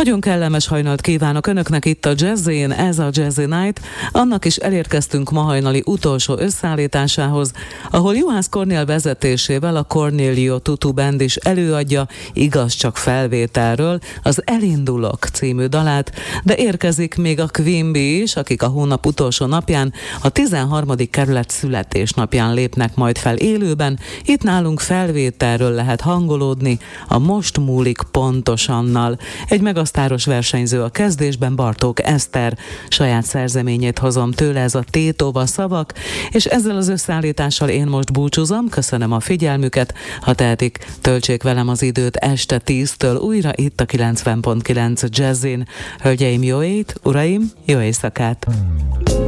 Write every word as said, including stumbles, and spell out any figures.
Nagyon kellemes hajnalt kívánok Önöknek itt a Jazzin, ez a Jazzy Night. Annak is elérkeztünk ma hajnali utolsó összeállításához, ahol Juhász Kornél vezetésével a Cornélio Tutu Band is előadja, igaz csak felvételről, az Elindulok című dalát, de érkezik még a Queen Bee is, akik a hónap utolsó napján, a tizenharmadik kerület születésnapján lépnek majd fel élőben. Itt nálunk felvételről lehet hangolódni, a Most múlik pontosannal. Egy megasztáros versenyző a kezdésben, Bartók Eszter, saját szerzeményét hozom tőle, ez a Tétova szavak, és ezzel az összeállítással én most búcsúzom, köszönöm a figyelmüket, ha tehetik, töltsék velem az időt este tíztől újra itt a kilencven pont kilenc Jazzin. Hölgyeim, jó ét, uraim, jó éjszakát!